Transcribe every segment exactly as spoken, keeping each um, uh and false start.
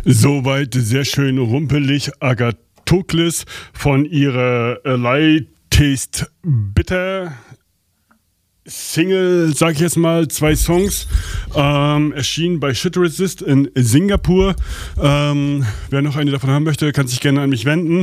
Soweit sehr schön rumpelig Agathokles von ihrer Light Taste Bitter Single, sag ich jetzt mal, zwei Songs, ähm, erschienen bei Shit Resist in Singapur. Ähm, wer noch eine davon haben möchte, kann sich gerne an mich wenden.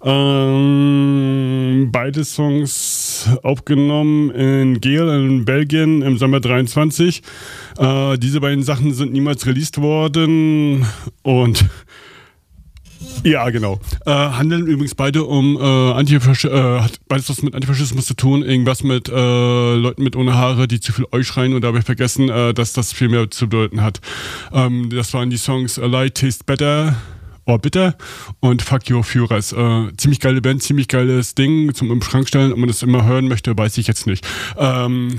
Ähm, beide Songs aufgenommen in Geel in Belgien im Sommer dreiundzwanzig. Äh, diese beiden Sachen sind niemals released worden und ja, genau. Äh, handeln übrigens beide um äh, Antifasch äh, hat beides was mit Antifaschismus zu tun, irgendwas mit äh, Leuten mit ohne Haare, die zu viel Euch schreien und dabei vergessen, äh, dass das viel mehr zu bedeuten hat. Ähm, das waren die Songs A Light Taste Better or Bitter und Fuck Your Führers. Äh, ziemlich geile Band, ziemlich geiles Ding zum im Schrank stellen. Ob man das immer hören möchte, weiß ich jetzt nicht. Ähm,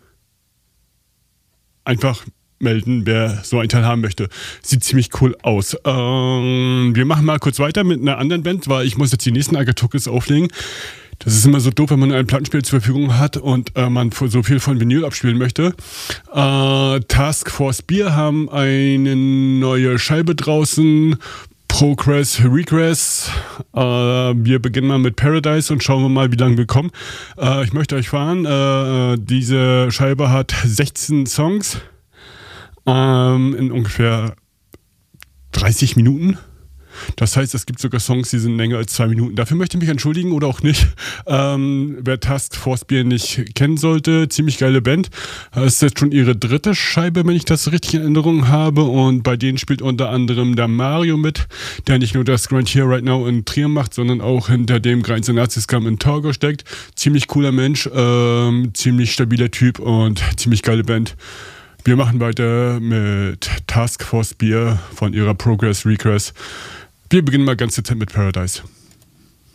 einfach melden, wer so einen Teil haben möchte. Sieht ziemlich cool aus. Ähm, wir machen mal kurz weiter mit einer anderen Band, weil ich muss jetzt die nächsten Agathokles auflegen. Das ist immer so doof, wenn man ein Plattenspiel zur Verfügung hat und äh, man so viel von Vinyl abspielen möchte. Äh, Task Force Beer haben eine neue Scheibe draußen. Progress, Regress. Äh, wir beginnen mal mit Paradise und schauen wir mal, wie lange wir kommen. Äh, ich möchte euch fahren. Äh, diese Scheibe hat sechzehn Songs. Ähm, in ungefähr dreißig Minuten. Das heißt, es gibt sogar Songs, die sind länger als zwei Minuten. Dafür möchte ich mich entschuldigen oder auch nicht. Ähm, wer Task Force Beer nicht kennen sollte, ziemlich geile Band. Das ist jetzt schon ihre dritte Scheibe, wenn ich das richtig in Erinnerung habe. Und bei denen spielt unter anderem der Mario mit, der nicht nur das Grind Here Right Now in Trier macht, sondern auch hinter dem Grind the Nazis Come in Togo steckt. Ziemlich cooler Mensch, ähm, ziemlich stabiler Typ und ziemlich geile Band. Wir machen weiter mit Task Force Beer von ihrer Progress Regress. Wir beginnen mal ganz dezent mit Paradise.